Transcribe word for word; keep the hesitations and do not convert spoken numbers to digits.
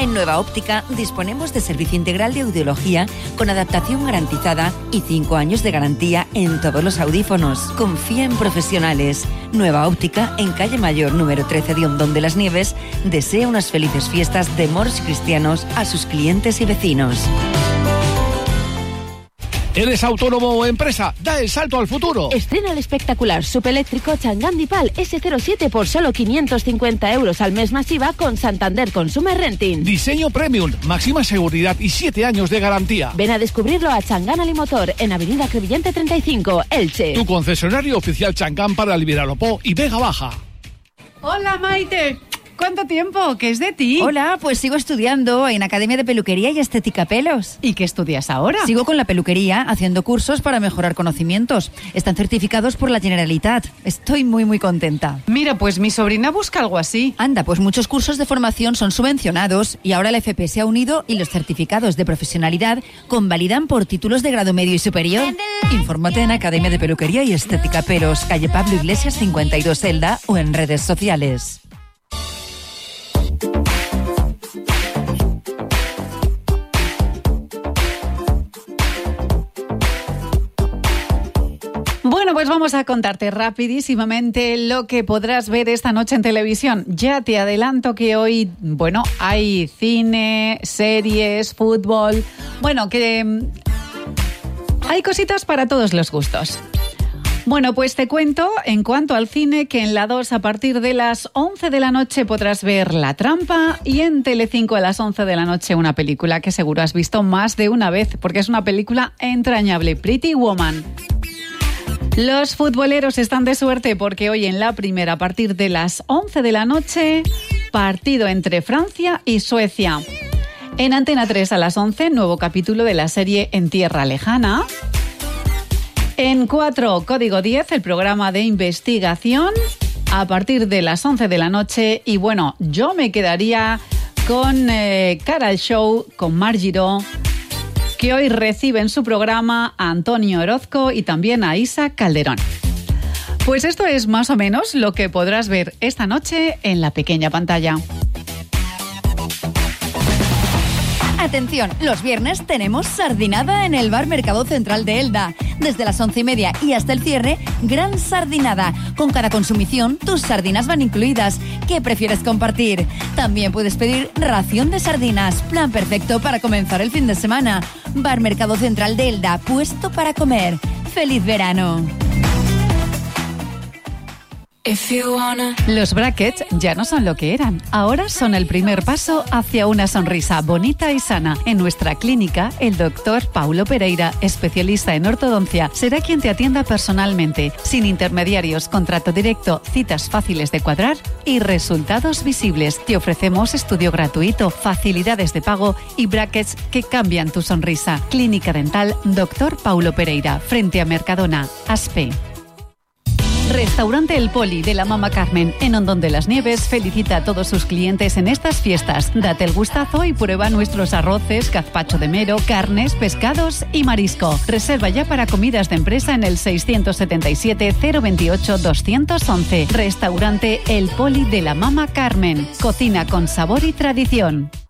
En Nueva Óptica disponemos de servicio integral de audiología con adaptación garantizada y cinco años de garantía en todos los audífonos. Confía en profesionales. Nueva Óptica, en calle Mayor número trece de Hondón de las Nieves, desea unas felices fiestas de moros y cristianos a sus clientes y vecinos. ¿Eres autónomo o empresa? ¡Da el salto al futuro! Estrena el espectacular subeléctrico Chang'an Dipal ese cero siete por solo quinientos cincuenta euros al mes masiva con Santander Consumer Renting. Diseño premium, máxima seguridad y siete años de garantía. Ven a descubrirlo a Chang'an Alimotor en Avenida Crevillente treinta y cinco, Elche. Tu concesionario oficial Chang'an para Liberalopó y Vega Baja. Hola, Maite. ¿Cuánto tiempo? ¿Qué es de ti? Hola, pues sigo estudiando en Academia de Peluquería y Estética Pelos. ¿Y qué estudias ahora? Sigo con la peluquería, haciendo cursos para mejorar conocimientos. Están certificados por la Generalitat. Estoy muy, muy contenta. Mira, pues mi sobrina busca algo así. Anda, pues muchos cursos de formación son subvencionados y ahora la F P se ha unido y los certificados de profesionalidad convalidan por títulos de grado medio y superior. Infórmate en Academia de Peluquería y Estética Pelos, calle Pablo Iglesias cincuenta y dos, Elda, o en redes sociales. Bueno, pues vamos a contarte rapidísimamente lo que podrás ver esta noche en televisión. Ya te adelanto que hoy, bueno, hay cine, series, fútbol. Bueno, que hay cositas para todos los gustos. Bueno, pues te cuento, en cuanto al cine, que en la dos a partir de las once de la noche podrás ver La Trampa y en Telecinco a las once de la noche una película que seguro has visto más de una vez porque es una película entrañable, Pretty Woman. Los futboleros están de suerte porque hoy en la primera a partir de las once de la noche, partido entre Francia y Suecia. En Antena tres a las once, nuevo capítulo de la serie En Tierra Lejana. En cuatro, Código diez, el programa de investigación, a partir de las once de la noche. Y bueno, yo me quedaría con eh, Cara al Show, con Mar Giró, que hoy recibe en su programa a Antonio Orozco y también a Isa Calderón. Pues esto es más o menos lo que podrás ver esta noche en la pequeña pantalla. Atención, los viernes tenemos sardinada en el Bar Mercado Central de Elda. Desde las once y media y hasta el cierre, gran sardinada. Con cada consumición, tus sardinas van incluidas. ¿Qué prefieres compartir? También puedes pedir ración de sardinas. Plan perfecto para comenzar el fin de semana. Bar Mercado Central de Elda, puesto para comer. ¡Feliz verano! Los brackets ya no son lo que eran. Ahora son el primer paso hacia una sonrisa bonita y sana. En nuestra clínica, el doctor Paulo Pereira, especialista en ortodoncia, será quien te atienda personalmente, sin intermediarios, contrato directo, citas fáciles de cuadrar y resultados visibles. Te ofrecemos estudio gratuito, facilidades de pago y brackets que cambian tu sonrisa. Clínica Dental doctor Paulo Pereira, frente a Mercadona, Aspe. Restaurante El Poli de la Mama Carmen en Hondón de las Nieves felicita a todos sus clientes en estas fiestas. Date el gustazo y prueba nuestros arroces, gazpacho de mero, carnes, pescados y marisco. Reserva ya para comidas de empresa en el seiscientos setenta y siete, cero veintiocho, doscientos once. Restaurante El Poli de la Mama Carmen. Cocina con sabor y tradición.